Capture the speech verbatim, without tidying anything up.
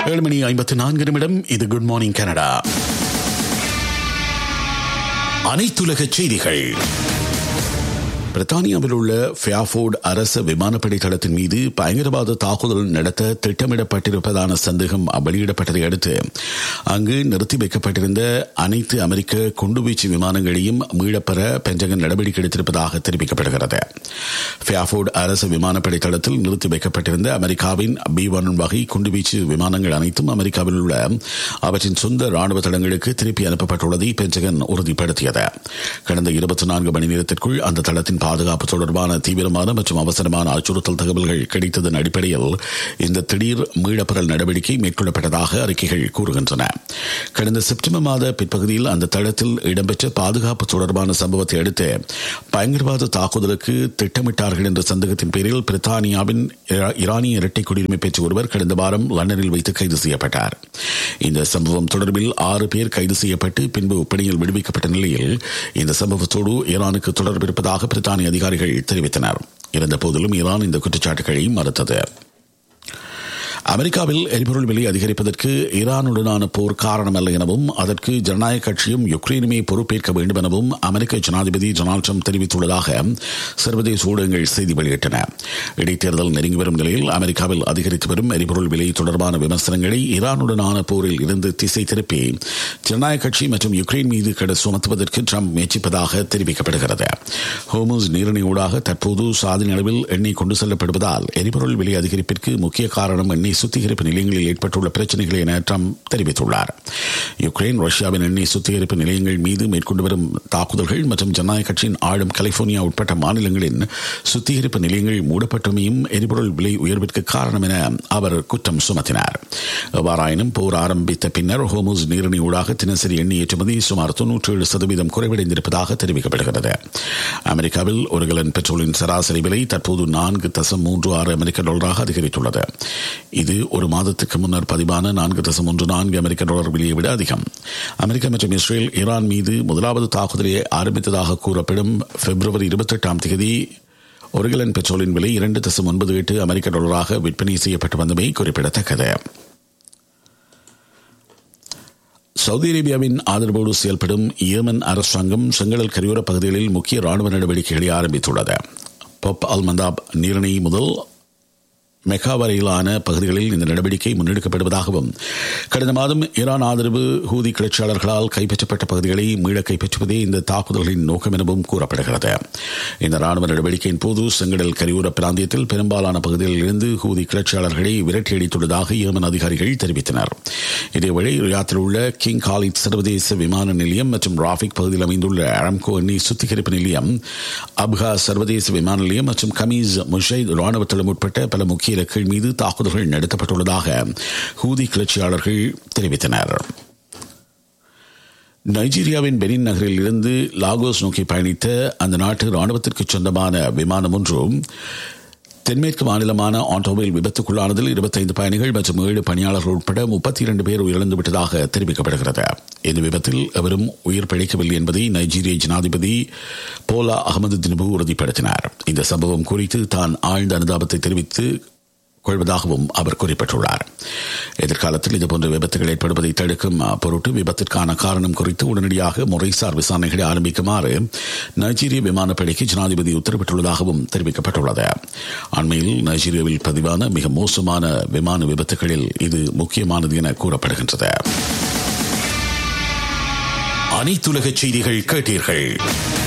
ஏழு மணி ஐம்பத்தி நான்கு நிமிடம். இது குட் மார்னிங் கனடா. அனைத்துலக செய்திகள். பிரித்தானியாவில் உள்ள ஃபேர்ஃபோர்ட் அரச விமானப்படை தளத்தின் மீது பயங்கரவாத தாக்குதல் நடத்த திட்டமிடப்பட்டிருப்பதான சந்தேகம் வெளியிடப்பட்டதை அடுத்து அங்கு நிறுத்தி வைக்கப்பட்டிருந்த அனைத்து அமெரிக்க குண்டுவீச்சு விமானங்களையும் மீளப்பெற பென்டகன் நடவடிக்கை எடுத்திருப்பதாக தெரிவிக்கப்படுகிறது. ஃபேர்ஃபோர்ட் அரசு விமானப்படை தளத்தில் நிறுத்தி வைக்கப்பட்டிருந்த அமெரிக்காவின் பி ஒன் வகை குண்டுவீச்சு விமானங்கள் அனைத்தும் அமெரிக்காவில் உள்ள அவற்றின் சொந்த ராணுவ தளங்களுக்கு திருப்பி அனுப்பப்பட்டுள்ளதை பென்டகன் உறுதிப்படுத்தியது. கடந்த இருபத்தி நான்கு மணி நேரத்திற்குள் அந்த தளத்தின் பாதுகாப்பு தொடர்பான தீவிரமான மற்றும் அவசரமான அச்சுறுத்தல் தகவல்கள் கிடைத்ததன் அடிப்படையில் இந்த திடீர் மீளப்பெறல் நடவடிக்கை மேற்கொள்ளப்பட்டதாக அறிக்கைகள் கூறுகின்றன. கடந்த செப்டம்பர் மாத பிற்பகுதியில் அந்த தளத்தில் இடம்பெற்ற பாதுகாப்பு தொடர்பான சம்பவத்தை அடுத்து பயங்கரவாத தாக்குதலுக்கு திட்டமிட்டார்கள் என்ற சந்தேகத்தின் பேரில் பிரித்தானியாவின் ஈரானிய இரட்டை குடியுரிமை பெற்ற ஒருவர் கடந்த வாரம் லண்டனில் வைத்து கைது செய்யப்பட்டார். இந்த சம்பவம் தொடர்பில் ஆறு பேர் கைது செய்யப்பட்டு பின்பு பிணையில் விடுவிக்கப்பட்ட நிலையில் இந்த சம்பவத்தோடு ஈரானுக்கு தொடர்பு இருப்பதாக பிரித்தானிய அதிகாரிகள் தெரிவித்தனர். இருந்த போதிலும் ஈரான் இந்த குற்றச்சாட்டுகளை மறுத்தது. அமெரிக்காவில் எரிபொருள் விலை அதிகரிப்பதற்கு ஈரானுடனான போர் காரணமல்ல எனவும் அதற்கு ஜனநாயக கட்சியும் யுக்ரைனுமே பொறுப்பேற்க வேண்டும் எனவும் அமெரிக்க ஜனாதிபதி டொனால்டு ட்ரம்ப் தெரிவித்துள்ளதாக சர்வதேச ஊடகங்கள் செய்தி வெளியிட்டன. இடைத்தேர்தல் நெருங்கி வரும் நிலையில் அமெரிக்காவில் அதிகரித்து வரும் எரிபொருள் விலை தொடர்பான விமர்சனங்களை ஈரானுடனான போரில் இருந்து திசை திருப்பி ஜனநாயக கட்சி மற்றும் யுக்ரைன் மீது கட சுமத்துவதற்கு ட்ரம்ப் முயற்சிப்பதாக தெரிவிக்கப்படுகிறது. ஹோர்முஸ் நீரிணை ஊடாக தற்போது சாதனை அளவில் எண்ணெய் கொண்டு செல்லப்படுவதால் எரிபொருள் விலை அதிகரிப்பிற்கு முக்கிய காரணம் எண்ணெய் சுத்திகரிப்பு நிலையங்களில் ஏற்பட்டுள்ள பிரச்சனைகள் என ட்ரம்ப் தெரிவித்துள்ளார். யுக்ரைன் ரஷ்யாவின் எண்ணெய் சுத்திகரிப்பு நிலையங்கள் மீது மேற்கொண்டு வரும் தாக்குதல்கள் மற்றும் ஜனநாயக கட்சியின் ஆளும் கலிபோர்னியா உட்பட்ட மாநிலங்களின் சுத்திகரிப்பு நிலையங்கள் மூடப்பட்டமையும் எரிபொருள் விலை உயர்விற்கு காரணம் என அவர் குற்றம் சுமத்தினார். எவ்வாறாயினும் போர் ஆரம்பித்த பின்னர் ஹோர்முஸ் நீரிணை ஊடாக தினசரி எண்ணெய் ஏற்றுமதி சுமார் தொன்னூற்றி ஏழு சதவீதம் குறைவடைந்திருப்பதாக தெரிவிக்கப்படுகிறது. அமெரிக்காவில் ஒரு கலன் பெட்ரோலின் சராசரி விலை தற்போது நான்கு தசம் மூன்று ஆறு அமெரிக்க டாலராக அதிகரித்துள்ளது. இது ஒரு மாதத்துக்கு முன்னர் பதிவான நான்கு தசம் ஒன்று நான்கு அமெரிக்க டாலர் விலையை விட அதிகம். அமெரிக்கா மற்றும் இஸ்ரேல் ஈரான் மீது முதலாவது தாக்குதலை ஆரம்பித்ததாக கூறப்படும் பிப்ரவரி இருபத்தி எட்டாம் தேதி ஒரு கலன் பெட்ரோலின் விலை இரண்டு தசம் ஒன்பது எட்டு அமெரிக்க டாலராக விற்பனை செய்யப்பட்டு வந்தமை குறிப்பிடத்தக்கது. சவுதி அரேபியாவின் ஆதரவோடு செயல்படும் யேமன் அரசாங்கம் செங்கடல் கரையோர பகுதிகளில் முக்கிய ராணுவ நடவடிக்கைகளை ஆரம்பித்துள்ளது. பப் அல் மந்தாப் நீரிணை முதல் மெக்கா வரையிலான பகுதிகளில் இந்த நடவடிக்கை முன்னெடுக்கப்படுவதாகவும் கடந்த மாதம் ஈரான் ஆதரவு ஹூதி கிளர்ச்சியாளர்களால் கைப்பற்றப்பட்ட பகுதிகளை மீள கைப்பற்றுவதே இந்த தாக்குதல்களின் நோக்கம் எனவும் கூறப்படுகிறது. இந்த ராணுவ நடவடிக்கையின் போது செங்கடல் கரையோர பிராந்தியத்தில் பெரும்பாலான பகுதிகளில் இருந்து ஹூதி கிளர்ச்சியாளர்களை விரட்டியடித்துள்ளதாக யேமன் அதிகாரிகள் தெரிவித்தனர். இதேவேளை ரியாத்தில் உள்ள கிங் காலித் சர்வதேச விமான நிலையம் மற்றும் ராஃபிக் பகுதியில் அமைந்துள்ள அராம்கோ எண்ணெய் சுத்திகரிப்பு நிலையம், அப்ஹா சர்வதேச விமான நிலையம் மற்றும் கமீஸ் முஷைத் ராணுவ தளம் உட்பட்ட பல முக்கிய இலக்குகள் மீது தாக்குதல்கள் நடத்தப்பட்டுள்ளதாக ஹூதி கிளர்ச்சியாளர்கள் தெரிவித்தனர். நைஜீரியாவின் பெனின் நகரில் இருந்து லாகோஸ் நோக்கி பயணித்த அந்த நாட்டு ராணுவத்திற்கு சொந்தமான விமானம் ஒன்று தென்மேற்கு மாநிலமான ஆண்டோவில் விபத்துக்குள்ளானதில் இருபத்தைந்து பயணிகள் மற்றும் ஏழு பணியாளர்கள் உட்பட முப்பத்தி இரண்டு பேர் உயிரிழந்துவிட்டதாக தெரிவிக்கப்படுகிறது. இந்த விபத்தில் எவரும் உயிர் பிழைக்கவில்லை என்பதை நைஜீரிய ஜனாதிபதி போலா அகமது தினுபு உறுதிப்படுத்தினார். இந்த சம்பவம் குறித்து தான் ஆழ்ந்த அனுதாபத்தை தெரிவித்து கொள்வதாகவும் அவர் குறிப்பிட்டுள்ளார். எதிர்காலத்தில் இதுபோன்ற விபத்துகள் ஏற்படுவதை தடுக்கும் பொருட்டு விபத்திற்கான காரணம் குறித்து உடனடியாக முறைசார் விசாரணைகளை ஆரம்பிக்குமாறு நைஜீரிய விமானப்படைக்கு ஜனாதிபதி உத்தரவிட்டுள்ளதாகவும் தெரிவிக்கப்பட்டுள்ளது. அண்மையில் நைஜீரியாவில் பதிவான மிக மோசமான விமான விபத்துகளில் இது முக்கியமானது என கூறப்படுகின்றது. அனைத்துலக செய்திகள் கேட்டீர்கள்.